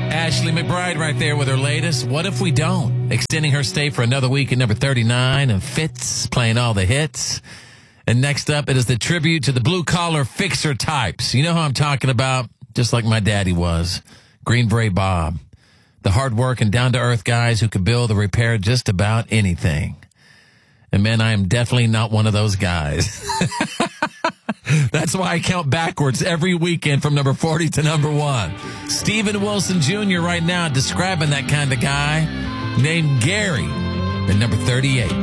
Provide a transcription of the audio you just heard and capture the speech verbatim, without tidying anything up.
Ashley McBride right there with her latest, What If We Don't? Extending her stay for another week at number thirty-nine, and Fitz playing all the hits. And next up, it is the tribute to the blue-collar fixer types. You know who I'm talking about? Just like my daddy was. Green Beret Bob. The hard work and down-to-earth guys who could build or repair just about anything. And man, I am definitely not one of those guys. That's why I count backwards every weekend from number forty to number one. Steven Wilson Junior right now describing that kind of guy named Gary at number thirty-eight.